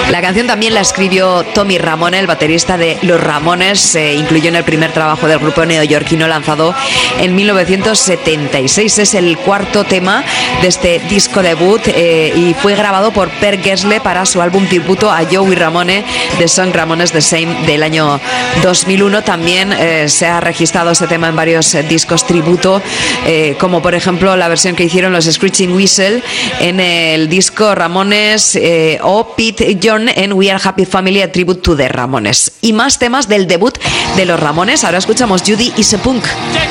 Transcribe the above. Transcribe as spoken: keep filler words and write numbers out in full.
La canción también la escribió Tommy Ramone, el baterista de Los Ramones. Se incluyó en el primer trabajo del grupo neoyorquino lanzado en mil novecientos setenta y seis. Es el cuarto tema de este disco debut eh, y fue grabado por Per Gessle para su álbum tributo a Joey Ramone, The Song Ramones the Same, del año dos mil uno. También eh, se ha registrado este tema en varios eh, discos tributo, eh, como por ejemplo la versión que hicieron los Screeching Weasel en el disco Ramones eh, o Pete John en We Are Happy Family, a tribute to the Ramones. Y más temas del debut de los Ramones. Ahora escuchamos Judy is a Punk.